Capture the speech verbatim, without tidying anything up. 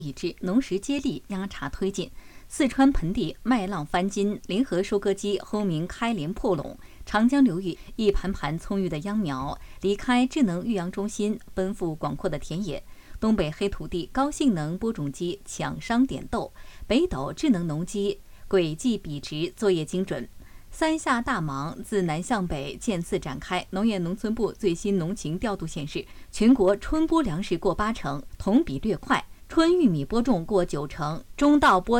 已至，农时接力压茬推进。四川盆地麦浪翻金，临河收割机轰鸣开镰破垄，长江流域一盘盘葱郁的秧苗离开智能育养中心，奔赴广阔的田野。东北黑土地高性能播种机抢伤点豆，北斗智能农机轨迹笔直，作业精准。三下大忙自南向北渐次展开。农业农村部最新农情调度显示，全国春播粮食过八成，同比略快。春玉米播种过九成，中稻播